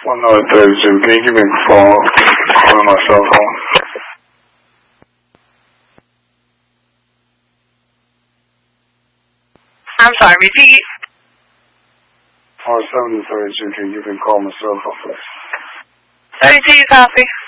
132, can you give me a call? Calling my cell phone. I'm sorry, repeat. 132, can you give me a call my cell phone, please? 32, you copy.